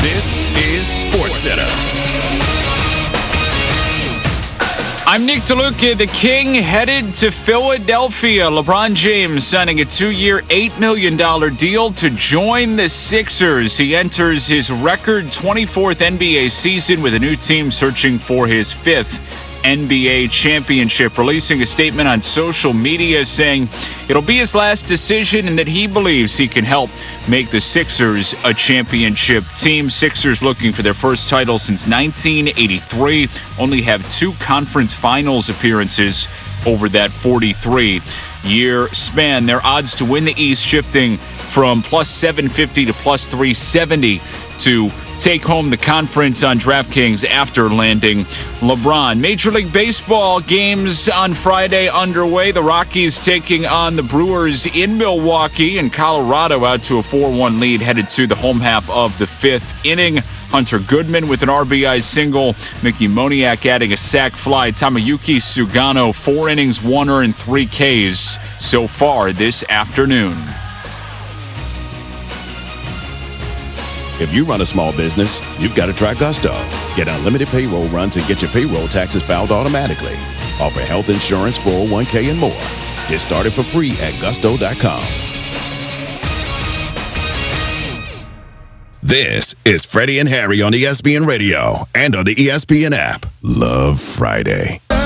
This is SportsCenter. I'm Nick DeLuca. The King headed to Philadelphia. LeBron James signing a 2-year, $8 million deal to join the Sixers. He enters his record 24th NBA season with a new team searching for his 5th NBA championship, releasing a statement on social media saying it'll be his last decision and that he believes he can help make the Sixers a championship team. Sixers looking for their first title since 1983, only have 2 conference finals appearances over that 43-year span. Their odds to win the East shifting from plus 750 to plus 370 to take home the conference on DraftKings after landing LeBron. Major League Baseball games on Friday underway. The Rockies taking on the Brewers in Milwaukee, and Colorado out to a 4-1 lead headed to the home half of the 5th inning. Hunter Goodman with an RBI single. Mickey Moniak adding a sac fly. Tamayuki Sugano, 4 innings, 1 earned, 3 Ks so far this afternoon. If you run a small business, you've got to try Gusto. Get unlimited payroll runs and get your payroll taxes filed automatically. Offer health insurance, 401k, and more. Get started for free at gusto.com. This is Freddie and Harry on ESPN Radio and on the ESPN app. Love Friday.